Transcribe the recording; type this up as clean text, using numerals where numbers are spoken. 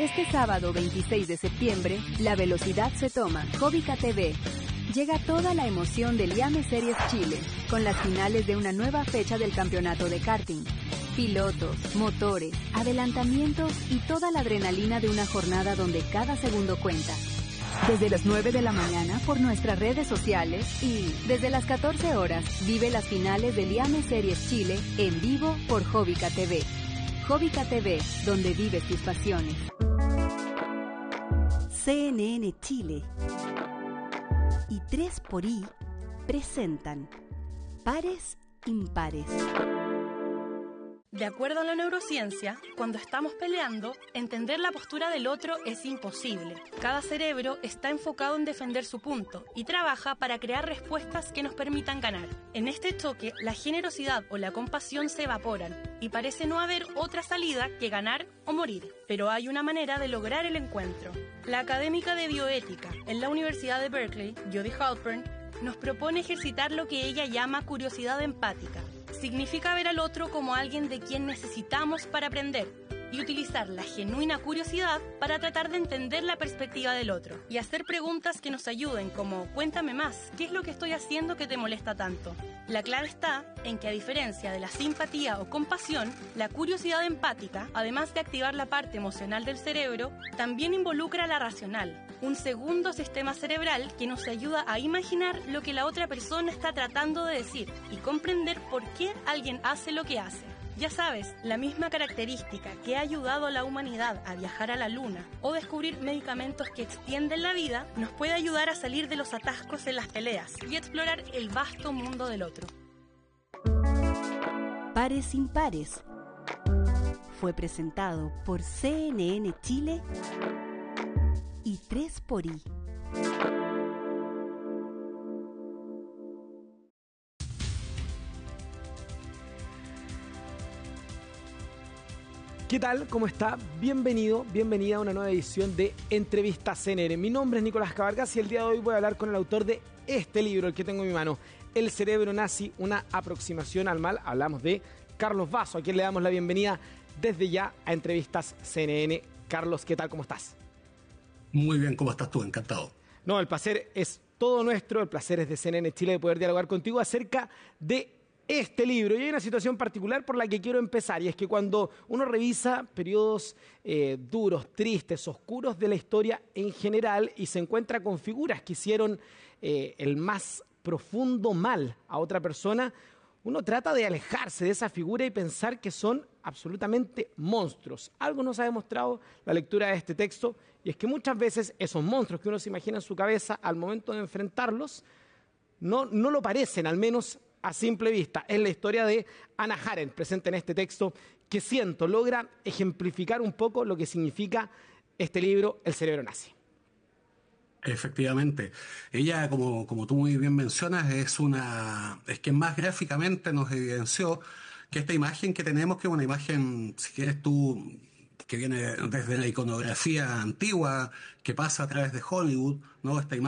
Este sábado 26 de septiembre, la velocidad se toma. Jovica TV. Llega toda la emoción del IAME Series Chile, con las finales de una nueva fecha del campeonato de karting. Pilotos, motores, adelantamientos y toda la adrenalina de una jornada donde cada segundo cuenta. Desde las 9 de la mañana por nuestras redes sociales y desde las 14 horas vive las finales del IAME Series Chile en vivo por Jovica TV. Jovica TV, donde vives tus pasiones. CNN Chile y 3xI presentan Pares Impares. De acuerdo a la neurociencia, cuando estamos peleando, entender la postura del otro es imposible. Cada cerebro está enfocado en defender su punto y trabaja para crear respuestas que nos permitan ganar. En este choque, la generosidad o la compasión se evaporan y parece no haber otra salida que ganar o morir. Pero hay una manera de lograr el encuentro. La académica de bioética en la Universidad de Berkeley, Jody Halpern, nos propone ejercitar lo que ella llama curiosidad empática. Significa ver al otro como alguien de quien necesitamos para aprender y utilizar la genuina curiosidad para tratar de entender la perspectiva del otro y hacer preguntas que nos ayuden como cuéntame más, ¿qué es lo que estoy haciendo que te molesta tanto? La clave está en que a diferencia de la simpatía o compasión, la curiosidad empática, además de activar la parte emocional del cerebro, también involucra la racional, un segundo sistema cerebral que nos ayuda a imaginar lo que la otra persona está tratando de decir y comprender por qué alguien hace lo que hace. Ya sabes, la misma característica que ha ayudado a la humanidad a viajar a la luna o descubrir medicamentos que extienden la vida, nos puede ayudar a salir de los atascos en las peleas y explorar el vasto mundo del otro. Pares Impares fue presentado por CNN Chile y 3xI. ¿Qué tal? ¿Cómo está? Bienvenido, bienvenida a una nueva edición de Entrevista CNN. Mi nombre es Nicolás Cabargas y el día de hoy voy a hablar con el autor de este libro, el que tengo en mi mano, El cerebro nazi, una aproximación al mal. Hablamos de Carlos Basso, a quien le damos la bienvenida desde ya a Entrevistas CNN. Carlos, ¿qué tal? ¿Cómo estás? Muy bien, ¿cómo estás tú? Encantado. No, el placer es todo nuestro, el placer es de CNN Chile de poder dialogar contigo acerca de este libro. Y hay una situación particular por la que quiero empezar, y es que cuando uno revisa periodos duros, tristes, oscuros de la historia en general y se encuentra con figuras que hicieron el más profundo mal a otra persona, uno trata de alejarse de esa figura y pensar que son absolutamente monstruos. Algo nos ha demostrado la lectura de este texto, y es que muchas veces esos monstruos que uno se imagina en su cabeza al momento de enfrentarlos no lo parecen, al menos a simple vista. Es la historia de Hannah Arendt, presente en este texto, que siento logra ejemplificar un poco lo que significa este libro, El cerebro nazi. Efectivamente. Ella, como tú muy bien mencionas, es quien más gráficamente nos evidenció que esta imagen que tenemos, que es una imagen, si quieres tú, que viene desde la iconografía antigua, que pasa a través de Hollywood, ¿no? Esta imagen